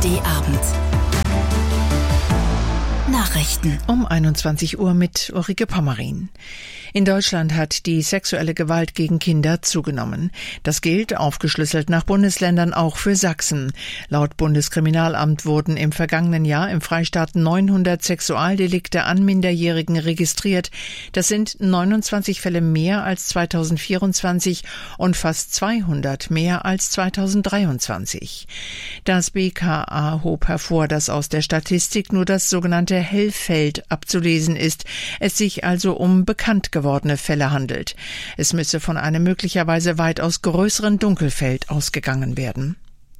ARD-Abend. Nachrichten um 21 Uhr mit Ulrike Pommerin. In Deutschland hat die sexuelle Gewalt gegen Kinder zugenommen. Das gilt, aufgeschlüsselt nach Bundesländern, auch für Sachsen. Laut Bundeskriminalamt wurden im vergangenen Jahr im Freistaat 900 Sexualdelikte an Minderjährigen registriert. Das sind 29 Fälle mehr als 2024 und fast 200 mehr als 2023. Das BKA hob hervor, dass aus der Statistik nur das sogenannte Hellfeld abzulesen ist, es sich also um bekannt gewordene Fälle handelt. Es müsse von einem möglicherweise weitaus größeren Dunkelfeld ausgegangen werden.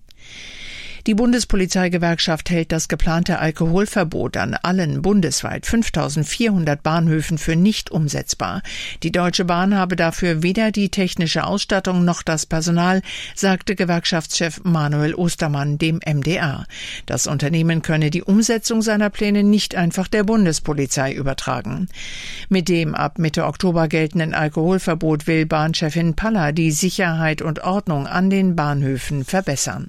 Die Bundespolizeigewerkschaft hält das geplante Alkoholverbot an allen bundesweit 5.400 Bahnhöfen für nicht umsetzbar. Die Deutsche Bahn habe dafür weder die technische Ausstattung noch das Personal, sagte Gewerkschaftschef Manuel Ostermann dem MDR. Das Unternehmen könne die Umsetzung seiner Pläne nicht einfach der Bundespolizei übertragen. Mit dem ab Mitte Oktober geltenden Alkoholverbot will Bahnchefin Paller die Sicherheit und Ordnung an den Bahnhöfen verbessern.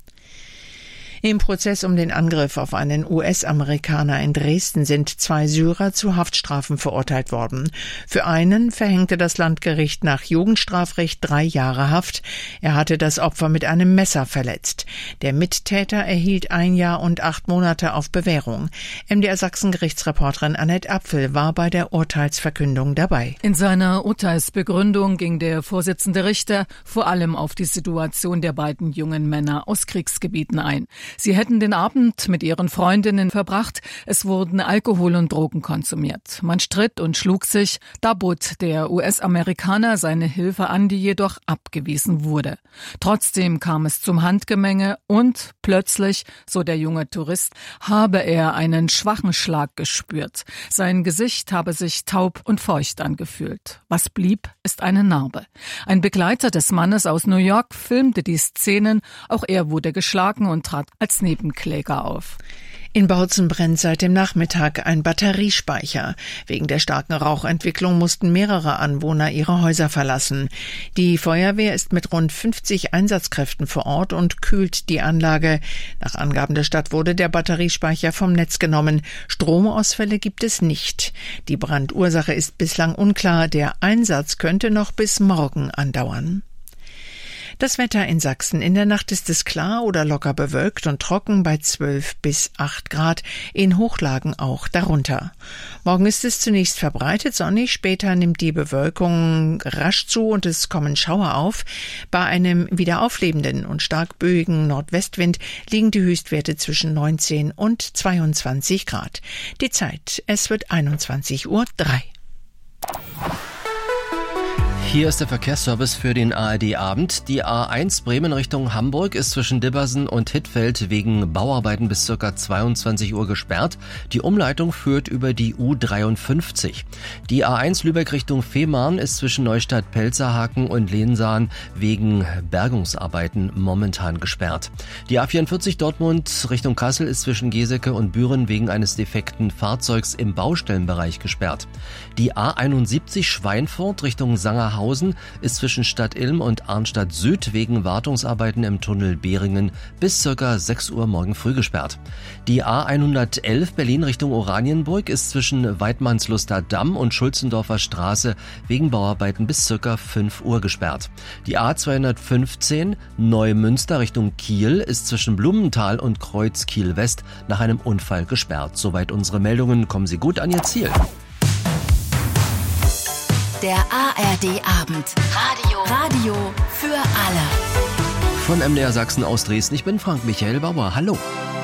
Im Prozess um den Angriff auf einen US-Amerikaner in Dresden sind 2 Syrer zu Haftstrafen verurteilt worden. Für einen verhängte das Landgericht nach Jugendstrafrecht 3 Jahre Haft. Er hatte das Opfer mit einem Messer verletzt. Der Mittäter erhielt 1 Jahr und 8 Monate auf Bewährung. MDR Sachsen-Gerichtsreporterin Annette Apfel war bei der Urteilsverkündung dabei. In seiner Urteilsbegründung ging der Vorsitzende Richter vor allem auf die Situation der beiden jungen Männer aus Kriegsgebieten ein. Sie hätten den Abend mit ihren Freundinnen verbracht. Es wurden Alkohol und Drogen konsumiert. Man stritt und schlug sich. Da bot der US-Amerikaner seine Hilfe an, die jedoch abgewiesen wurde. Trotzdem kam es zum Handgemenge und plötzlich, so der junge Tourist, habe er einen schwachen Schlag gespürt. Sein Gesicht habe sich taub und feucht angefühlt. Was blieb, ist eine Narbe. Ein Begleiter des Mannes aus New York filmte die Szenen. Auch er wurde geschlagen und trat als Nebenkläger auf. In Bautzen brennt seit dem Nachmittag ein Batteriespeicher. Wegen der starken Rauchentwicklung mussten mehrere Anwohner ihre Häuser verlassen. Die Feuerwehr ist mit rund 50 Einsatzkräften vor Ort und kühlt die Anlage. Nach Angaben der Stadt wurde der Batteriespeicher vom Netz genommen. Stromausfälle gibt es nicht. Die Brandursache ist bislang unklar. Der Einsatz könnte noch bis morgen andauern. Das Wetter in Sachsen. In der Nacht ist es klar oder locker bewölkt und trocken bei 12 bis 8 Grad, in Hochlagen auch darunter. Morgen ist es zunächst verbreitet sonnig, später nimmt die Bewölkung rasch zu und es kommen Schauer auf. Bei einem wieder auflebenden und stark böigen Nordwestwind liegen die Höchstwerte zwischen 19 und 22 Grad. Die Zeit, es wird 21:03 Uhr. Hier ist der Verkehrsservice für den ARD-Abend. Die A1 Bremen Richtung Hamburg ist zwischen Dibbersen und Hittfeld wegen Bauarbeiten bis ca. 22 Uhr gesperrt. Die Umleitung führt über die U53. Die A1 Lübeck Richtung Fehmarn ist zwischen Neustadt-Pelzerhaken und Lensahn wegen Bergungsarbeiten momentan gesperrt. Die A44 Dortmund Richtung Kassel ist zwischen Geseke und Büren wegen eines defekten Fahrzeugs im Baustellenbereich gesperrt. Die A71 Schweinfurt Richtung Sangerhausen ist zwischen Stadt Ilm und Arnstadt Süd wegen Wartungsarbeiten im Tunnel Behringen bis ca. 6 Uhr morgen früh gesperrt. Die A111 Berlin Richtung Oranienburg ist zwischen Weidmannsluster Damm und Schulzendorfer Straße wegen Bauarbeiten bis ca. 5 Uhr gesperrt. Die A215 Neumünster Richtung Kiel ist zwischen Blumenthal und Kreuz Kiel West nach einem Unfall gesperrt. Soweit unsere Meldungen. Kommen Sie gut an Ihr Ziel. Der ARD-Abend. Radio für alle. Von MDR Sachsen aus Dresden. Ich bin Frank Michael Bauer. Hallo.